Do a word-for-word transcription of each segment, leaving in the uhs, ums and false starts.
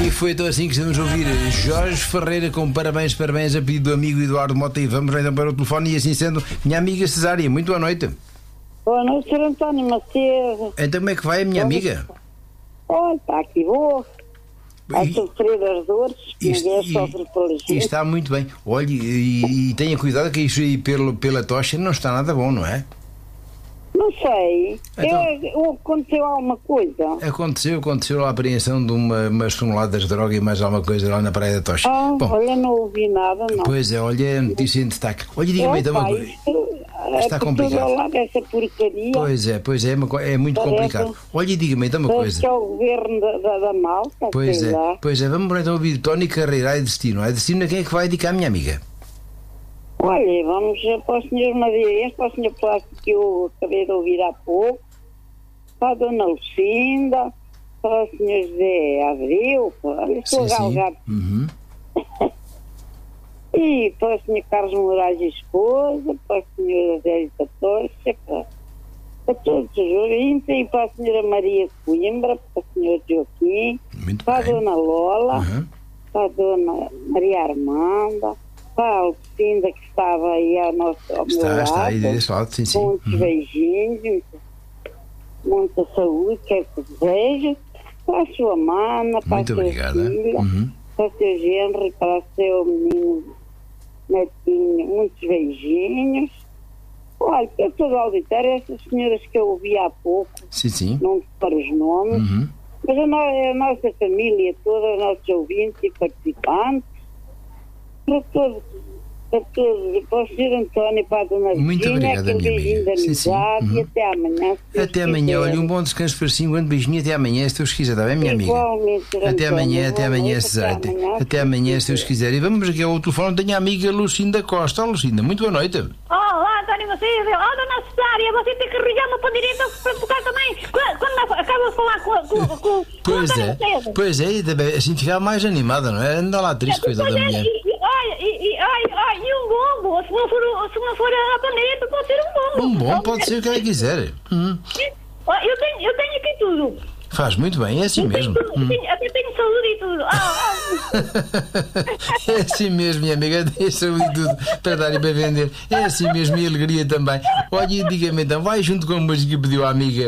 E foi então assim que estamos a ouvir Jorge Ferreira com parabéns, parabéns a pedido do amigo Eduardo Mota. E vamos então para o telefone. E assim sendo, minha amiga Cesária, muito boa noite. Boa noite, senhor António Macedo. Então como é que vai a minha Boa amiga? Olha, está aqui boa. A E- sofrer as dores, Isto- ninguém e- sofre pela e gente. está muito bem. Olhe, e, e tenha cuidado que isso aí pelo, pela tocha não está nada bom, não é? Não sei. Então- É, aconteceu alguma coisa? Aconteceu, aconteceu a apreensão de uma, umas toneladas de droga e mais alguma coisa lá na Praia da Tocha. Ah, Bom, olha, não ouvi nada, não. pois é, olha, é a notícia em destaque. Olha, diga-me então uma Opa, coisa. isto Está é por complicado. todo lado essa porcaria. Pois é, pois é, é uma co- é muito Parece- complicado. Olha, e diga-me então uma Parece que coisa. é o governo da, da, da Malta, Pois sei é, lá. pois é, vamos então ouvir Tony Carreira e Destino. A Destino a quem é que vai dedicar, minha amiga? Olha, vamos para o senhor Madeirense, para o senhor Plástico que eu acabei de ouvir há pouco, para a dona Lucinda, para o senhor José Abreu, olha, estou a galgar. Uhum. E para o senhor Carlos Moraes e esposa, para o senhor Adélio Torcha, para, para todos os ouvintes, e para a senhora Maria Coimbra, para o senhor Joaquim, Muito para a bem. dona Lola, Uhum. para a dona Maria Armanda, para a Lucinda que estava aí ao, nosso, ao meu Está, lado. está aí desse lado, sim, sim. Muitos Uhum. beijinhos, muita, muita saúde, que é que desejo, para a sua mana, para Muito a sua obrigada. filha, Uhum. para o seu genro, para o seu menino netinho, muitos beijinhos. Olha, para todo o auditório, essas senhoras que eu ouvi há pouco, Sim, sim. não para os nomes, Uhum. mas a, no, a nossa família toda, os nossos ouvintes e participantes, para todos, para todos, para o senhor António, para a dona Muito Virginia, obrigada, aquele minha beijinho amiga. de Sim, sim. amizade, Uhum. e até amanhã. se Deus Até amanhã, quiser. olha, um bom descanso para si, um grande beijinho, até amanhã, se Deus quiser, está bem, minha amiga? Igualmente, senhor Até António, amanhã, até boa amanhã, noite, Cesária. até amanhã, Até amanhã, se Deus quiser. E vamos aqui ao telefone, tenho a amiga Lucinda Costa. Ó, Lucinda, muito boa noite. Olá, António Macedo. Oh, dona Cesária, você tem que arranjar-me para a direita para tocar também. Quando, quando acaba de falar com, com, com, com Pois o António é, Macedo. pois é, e também assim ficava mais animada, não é? Anda lá triste, coisa da Pois é, mulher. e, e, olha, e, e, olha, olha, e um bombo. Se não for, o- se não for a pandeireta, pode ser um bombo. Um bom pode ser o que ela quiser. Hum, Olha, Eu tenho, eu tenho aqui tudo. faz muito bem, é assim Eu mesmo. tenho, tudo, Hum. tenho, até tenho saúde e tudo. Ah, ah. É assim mesmo, minha amiga, tem saúde e tudo para dar e para vender. É assim mesmo, e alegria também. Olha, e diga-me então, vai junto com a música que pediu a amiga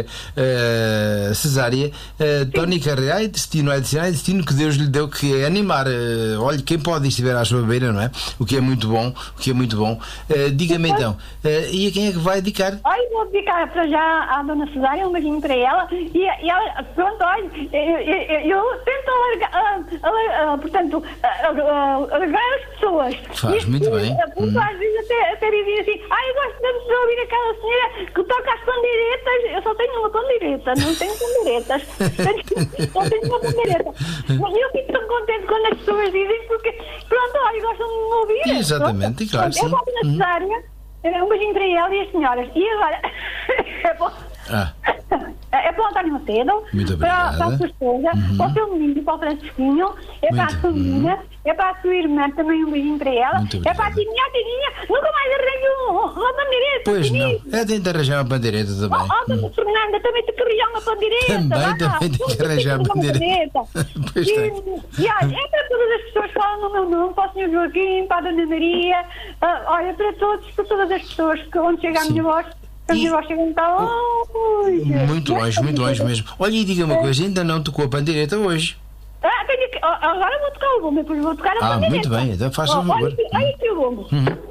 uh, Cesária, uh, Tony Carreira, ai destino, ai destino, ai destino que Deus lhe deu, que é animar. Uh, olha, quem pode estiver à sua beira, não é? O que é muito bom, o que é muito bom. Uh, diga-me então, uh, e a quem é que vai dedicar? Olha, vou dedicar para já à dona Cesária, um beijinho para ela. E, e ela, pronto, olha, eu, eu, eu tento alargar, ah, alar- ah, portanto, ah, ah, alargar as pessoas. Faz E, muito bem. ah, portanto, Hum. às vezes até, até dizia assim, ah, eu gosto tanto de ouvir aquela senhora que toca as pandeiretas. Eu só tenho uma pandeireta, não tenho pandeiretas. Tenho- Só tenho uma pandeireta. Mas eu fico tão contente quando as pessoas dizem, porque, pronto, olha, gostam de me ouvir. Exatamente, e claro, Pronto, eu sim. vou para a Hum. Cesária, um beijinho para ela e as senhoras. E agora, é bom. Ah, É para o António Macedo, Muito para, obrigada. para a sua esposa, Uhum. para o seu menino, para o Francisquinho, é para Muito. a sua menina, é para a sua irmã, também um beijinho para ela, Muito é para a obrigada. tininha, a tininha, nunca mais arranjo uma bandeireta. pois não, tininha. é tentar arranjar uma bandeireta Oh, também. oh, dona Fernanda, também tem que arranjar uma bandeireta. Também, vá. também tem que arranjar uma bandeireta. Pois E, tem. e olha, é para todas as pessoas que falam no meu nome, para o senhor Joaquim, para a dona Maria, ah, olha, para todos, para todas as pessoas que onde chega a Sim. minha voz, a E- minha voz chega muito longe. Muito longe, muito longe mesmo. Olha, e diga uma coisa, ainda não tocou a pandeireta hoje. Ah, tenho que, ah, agora vou tocar o bombo, depois vou tocar a Ah, pandeireta. muito bem, então faça Oh, um favor. Olha, aqui- olha aqui o bombo.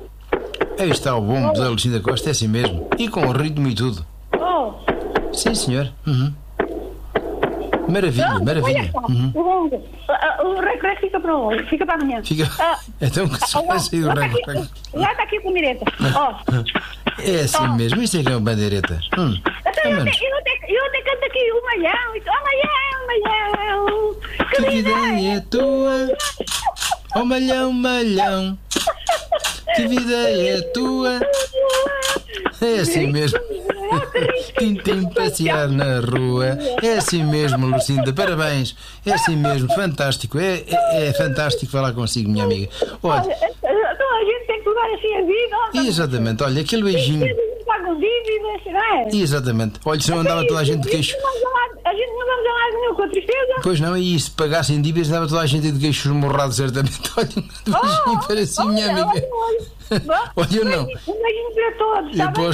Aí está o bombo da Lucinda Costa, é assim mesmo. E com o ritmo e tudo. Oh, Sim, senhor. Uhum. Maravilha, pronto, maravilha. olha só, Uhum. o bombo. Ah, ah, o recreio fica para hoje, fica para amanhã. Fica... Ah, Então que se ah, vai sair o já está rego. aqui- Já está aqui a pandeireta. Oh. É assim mesmo, isso é que é uma bandeireta. Hum. Então, eu, Vamos. até, eu, até, eu até canto aqui o malhão, e tu, oh, malhão, malhão, Que vida é tua? Oh malhão, malhão. Que vida é tua? É assim mesmo. Tintim passear na rua. É assim mesmo, Lucinda. Parabéns. É assim mesmo. Fantástico. É, é, é fantástico falar consigo, minha amiga. Olha, Olha, então a gente tem que levar assim a vida. exatamente. Olha, aquele beijinho. Pagam dívidas, não é? Exatamente. Olha, se não andava toda a gente de queixo. Mas A a gente não vamos a lado nenhum com a tristeza. Pois não, e se pagassem dívidas, dava toda a gente de queixos morrados, certamente. Olha, um beijinho para si, minha olha, amiga. olha, olha. Olha, eu não. Um beijinho para todos, Eu está bem?